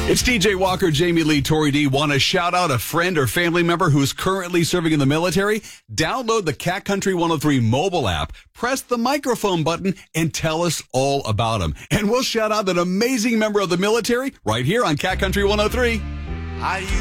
It's TJ Walker, Jamie Lee, Tori D. Want to shout out a friend or family member who's currently serving in the military? Download the Cat Country 103 mobile app, press the microphone button, and tell us all about them. And we'll shout out an amazing member of the military right here on Cat Country 103.